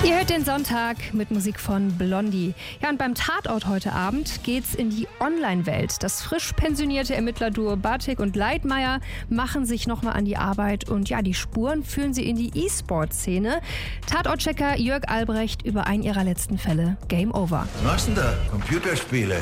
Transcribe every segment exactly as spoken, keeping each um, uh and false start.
Ihr hört den Sonntag mit Musik von Blondie. Ja, und beim Tatort heute Abend geht's in die Online-Welt. Das frisch pensionierte Ermittlerduo Bartik und Leitmayr machen sich nochmal an die Arbeit und ja, die Spuren führen sie in die E-Sport-Szene. Tatortchecker Jörg Albrecht über einen ihrer letzten Fälle. Game Over. Was machst du denn da? Computerspiele?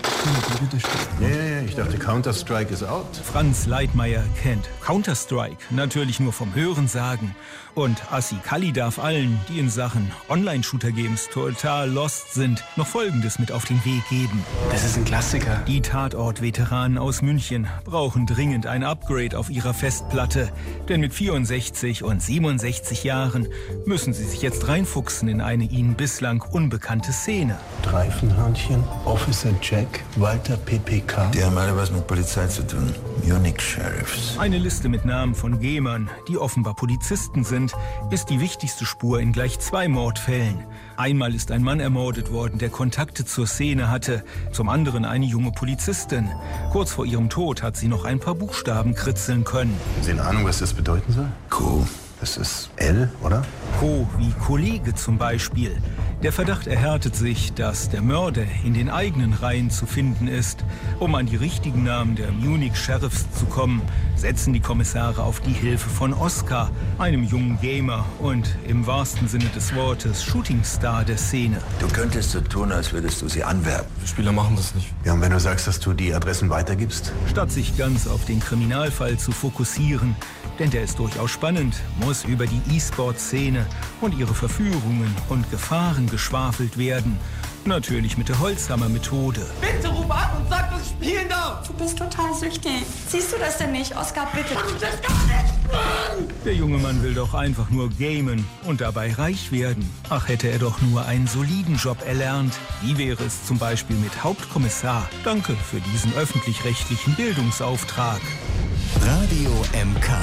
Ja, ja, ja, ich dachte Counter-Strike ist out. Franz Leitmayr kennt Counter-Strike natürlich nur vom Hörensagen. Und Assi Kalli darf allen, die in Sachen Online-Shooter-Games total lost sind, noch Folgendes mit auf den Weg geben. Das ist ein Klassiker. Die Tatort-Veteranen aus München brauchen dringend ein Upgrade auf ihrer Festplatte. Denn mit vierundsechzig und siebenundsechzig Jahren müssen sie sich jetzt reinfuchsen in eine ihnen bislang unbekannte Szene. Streifenhörnchen, Officer Jack, Walter P P K. Die haben alle was mit Polizei zu tun. Munich Sheriffs. Eine Liste mit Namen von Gamern, die offenbar Polizisten sind, ist die wichtigste Spur in gleich zwei Mordfällen. Einmal ist ein Mann ermordet worden, der Kontakte zur Szene hatte, zum anderen eine junge Polizistin. Kurz vor ihrem Tod hat sie noch ein paar Buchstaben kritzeln können. Haben Sie eine Ahnung, was das bedeuten soll? Co. Das ist L, oder? Co wie Kollege zum Beispiel. Der Verdacht erhärtet sich, dass der Mörder in den eigenen Reihen zu finden ist. Um an die richtigen Namen der Munich Sheriffs zu kommen, setzen die Kommissare auf die Hilfe von Oskar, einem jungen Gamer und im wahrsten Sinne des Wortes Shootingstar der Szene. Du könntest so tun, als würdest du sie anwerben. Die Spieler machen das nicht. Ja, und wenn du sagst, dass du die Adressen weitergibst? Statt sich ganz auf den Kriminalfall zu fokussieren, denn der ist durchaus spannend, muss über die E-Sport-Szene und ihre Verführungen und Gefahren geschwafelt werden. Natürlich mit der Holzhammer-Methode. Bitte ruf an und sag, dass ich spielen darf. Du bist total süchtig. Siehst du das denn nicht? Oskar, bitte. Ich das gar nicht. Der junge Mann will doch einfach nur gamen und dabei reich werden. Ach, hätte er doch nur einen soliden Job erlernt. Wie wäre es zum Beispiel mit Hauptkommissar? Danke für diesen öffentlich-rechtlichen Bildungsauftrag. Radio M K.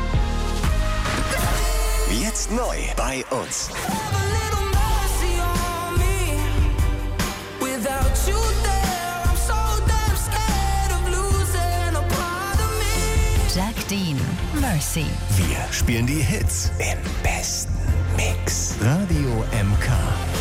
Jetzt neu bei uns. Jack Dean, Mercy. Wir spielen die Hits im besten Mix. Radio M K.